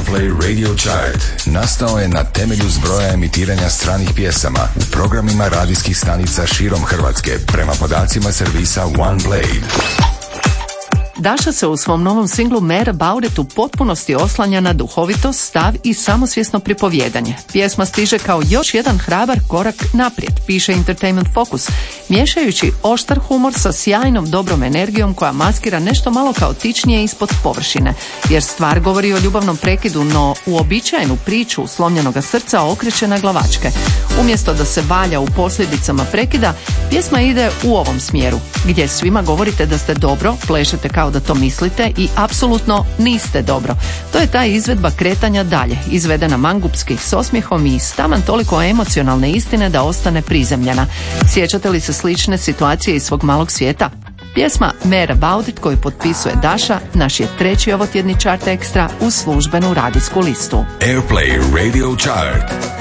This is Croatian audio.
Airplay Radio Chart nastao je na temelju zbroja emitiranja stranih pjesama u programima radijskih stanica širom Hrvatske prema podacima servisa OnePlay. Daša se u svom novom singlu Mad About It u potpunosti oslanja na duhovitost, stav i samosvjesno pripovjedanje. Pjesma stiže kao još jedan hrabar korak naprijed, piše Entertainment Focus, miješajući oštar humor sa sjajnom dobrom energijom koja maskira nešto malo kaotičnije ispod površine, jer stvar govori o ljubavnom prekidu, no uobičajenu priču slomljenoga srca okreće na glavačke. Umjesto da se valja u posljedicama prekida, pjesma ide u ovom smjeru, gdje svima govorite da ste dobro, plešete kao da to mislite i apsolutno niste dobro. To je ta izvedba kretanja dalje, izvedena mangupski s osmijehom i taman toliko emocionalne istine da ostane prizemljena. Sjećate li se slične situacije iz svog malog svijeta? Pjesma Mad About It koju potpisuje Daša naš je treći ovotjedni chart ekstra uz službenu radijsku listu. Airplay Radio Chart.